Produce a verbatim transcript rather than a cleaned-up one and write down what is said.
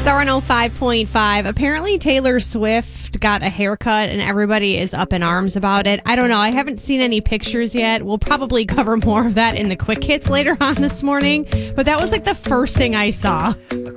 Star one oh five point five. Apparently Taylor Swift got a haircut and everybody is up in arms about it. I don't know. I haven't seen any pictures yet. We'll probably cover more of that in the quick hits later on this morning. But that was like the first thing I saw.